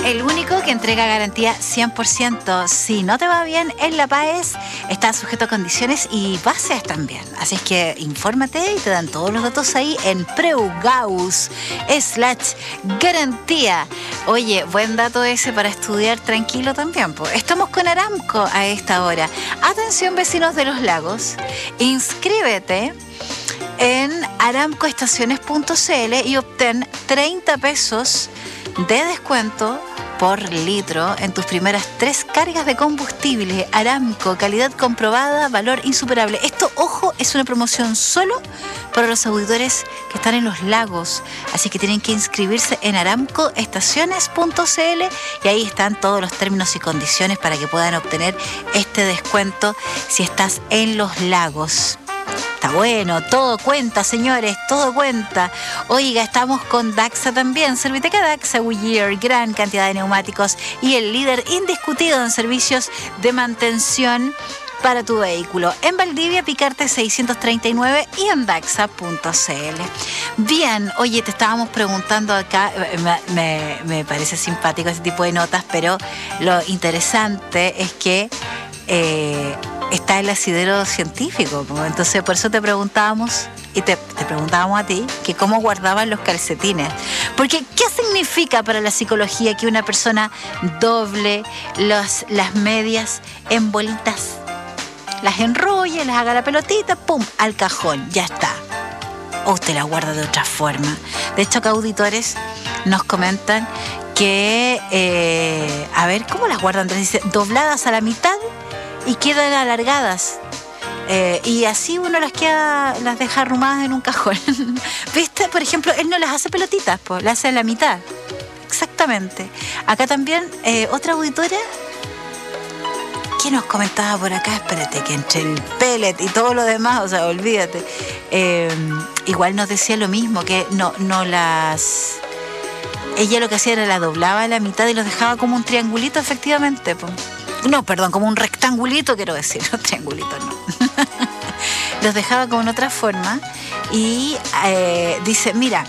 el único que entrega garantía 100%. Si no te va bien en la PAES, está sujeto a condiciones y bases también. Así es que infórmate y te dan todos los datos ahí en preugaus/garantía. Oye, buen dato ese para estudiar tranquilo también. Estamos con Aramco a esta hora. Atención, vecinos de Los Lagos, inscríbete en aramcoestaciones.cl y obtén 30 pesos de descuento por litro en tus primeras 3 cargas de combustible. Aramco, calidad comprobada, valor insuperable. Esto, ojo, es una promoción solo para los auditores que están en Los Lagos. Así que tienen que inscribirse en aramcoestaciones.cl y ahí están todos los términos y condiciones para que puedan obtener este descuento si estás en Los Lagos. Está bueno, todo cuenta, señores, todo cuenta. Oiga, estamos con Daxa también. Serviteca Daxa Goodyear, gran cantidad de neumáticos y el líder indiscutido en servicios de mantención para tu vehículo. En Valdivia, Picarte 639 y en daxa.cl. Bien, oye, te estábamos preguntando acá, me parece simpático ese tipo de notas, pero lo interesante es que está el asidero científico, entonces por eso te preguntábamos y te preguntábamos a ti que cómo guardaban los calcetines, porque ¿qué significa para la psicología que una persona doble las medias en bolitas, las enrolle, las haga la pelotita, pum, al cajón, ya está? O usted la guarda de otra forma. De hecho, acá auditores nos comentan que a ver, ¿cómo las guardan? Dice, dobladas a la mitad y quedan alargadas. Y así uno las deja arrumadas en un cajón. ¿Viste? Por ejemplo, él no las hace pelotitas, pues, las hace a la mitad. Exactamente. Acá también, otra auditora, ¿qué nos comentaba por acá? Espérate, que entre el pellet y todo lo demás, o sea, olvídate. Igual nos decía lo mismo, que no las... Ella lo que hacía era la doblaba a la mitad y los dejaba como un triangulito, efectivamente, pues. No, perdón, como un rectangulito, quiero decir, no triangulito, no. Los dejaba con otra forma y dice, mira,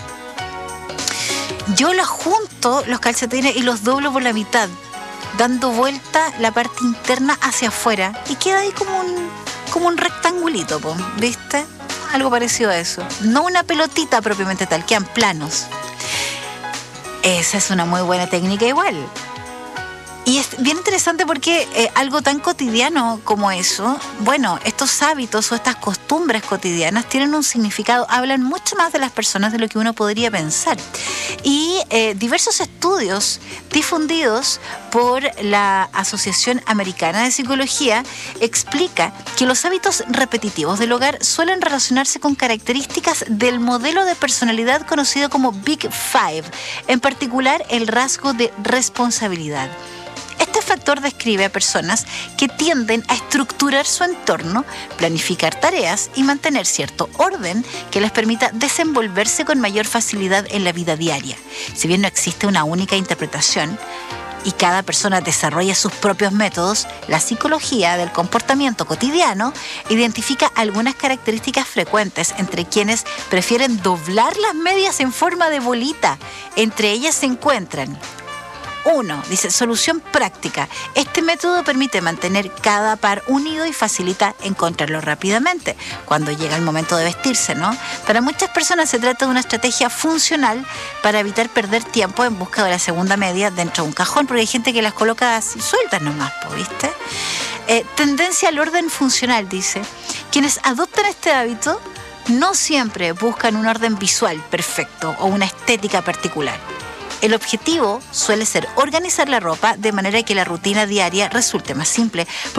yo los junto, los calcetines, y los doblo por la mitad, dando vuelta la parte interna hacia afuera y queda ahí como un rectangulito, ¿viste? Algo parecido a eso. No una pelotita propiamente tal, quedan planos. Esa es una muy buena técnica igual. Y es bien interesante porque algo tan cotidiano como eso, bueno, estos hábitos o estas costumbres cotidianas tienen un significado, hablan mucho más de las personas de lo que uno podría pensar. Y diversos estudios difundidos por la Asociación Americana de Psicología explica que los hábitos repetitivos del hogar suelen relacionarse con características del modelo de personalidad conocido como Big Five, en particular el rasgo de responsabilidad. Este factor describe a personas que tienden a estructurar su entorno, planificar tareas y mantener cierto orden que les permita desenvolverse con mayor facilidad en la vida diaria. Si bien no existe una única interpretación y cada persona desarrolla sus propios métodos, la psicología del comportamiento cotidiano identifica algunas características frecuentes entre quienes prefieren doblar las medias en forma de bolita. Entre ellas se encuentran: 1. Dice, solución práctica. Este método permite mantener cada par unido y facilita encontrarlo rápidamente cuando llega el momento de vestirse, ¿no? Para muchas personas se trata de una estrategia funcional para evitar perder tiempo en busca de la segunda media dentro de un cajón, porque hay gente que las coloca así, sueltas nomás, ¿viste? Tendencia al orden funcional, dice. Quienes adoptan este hábito no siempre buscan un orden visual perfecto o una estética particular. El objetivo suele ser organizar la ropa de manera que la rutina diaria resulte más simple.